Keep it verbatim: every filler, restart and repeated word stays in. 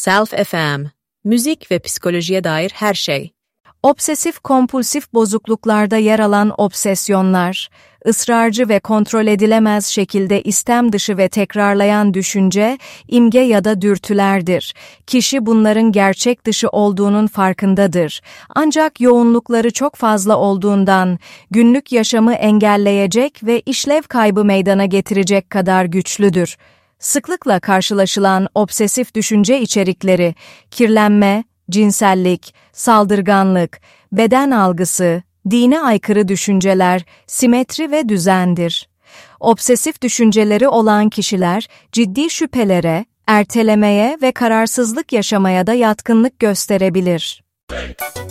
Self F M, müzik ve psikolojiye dair her şey. Obsesif kompulsif bozukluklarda yer alan obsesyonlar, ısrarcı ve kontrol edilemez şekilde istem dışı ve tekrarlayan düşünce, imge ya da dürtülerdir. Kişi bunların gerçek dışı olduğunun farkındadır. Ancak yoğunlukları çok fazla olduğundan, günlük yaşamı engelleyecek ve işlev kaybı meydana getirecek kadar güçlüdür. Sıklıkla karşılaşılan obsesif düşünce içerikleri, kirlenme, cinsellik, saldırganlık, beden algısı, dine aykırı düşünceler, simetri ve düzendir. Obsesif düşünceleri olan kişiler, ciddi şüphelere, ertelemeye ve kararsızlık yaşamaya da yatkınlık gösterebilir.